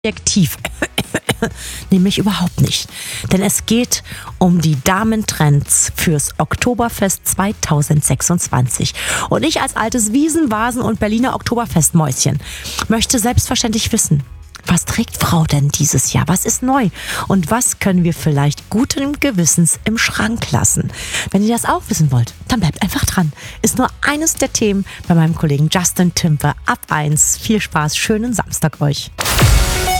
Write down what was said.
Objektiv. Nämlich überhaupt nicht. Denn es geht um die Damentrends fürs Oktoberfest 2026. Und ich als altes Wiesen-, Vasen- und Berliner Oktoberfestmäuschen möchte selbstverständlich wissen, was trägt Frau denn dieses Jahr? Was ist neu? Und was können wir vielleicht guten Gewissens im Schrank lassen? Wenn ihr das auch wissen wollt, dann bleibt einfach dran. Ist nur eines der Themen bei meinem Kollegen Justin Timpe ab 1. Viel Spaß, schönen Samstag euch.